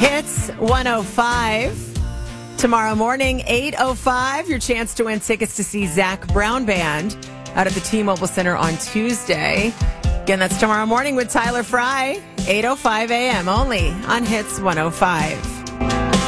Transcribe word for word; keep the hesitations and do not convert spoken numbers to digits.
Hits one oh five. Tomorrow morning, eight oh five, your chance to win tickets to see Zach Brown Band out at the T-Mobile Center on Tuesday. Again, that's tomorrow morning with Tyler Fry, eight oh five a.m. only on Hits one oh five.